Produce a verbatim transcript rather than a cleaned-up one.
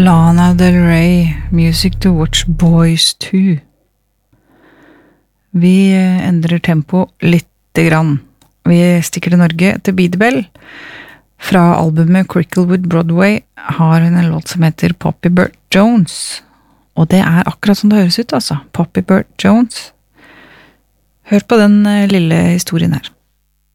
Lana Del Rey, Music to Watch Boys to. Vi endrer tempo litt grann. Vi stikker til Norge, til Beatbell. Fra albumet Cricklewood Broadway har hun en låt som heter Poppy Burt Jones. Og det er akkurat som det høres ut, altså. Poppy Burt Jones. Hør på den lille historien her.